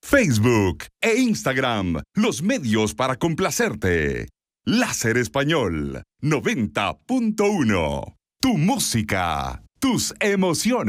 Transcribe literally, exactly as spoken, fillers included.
Facebook e Instagram, los medios para complacerte. Láser Español noventa punto uno. Tu música, tus emociones.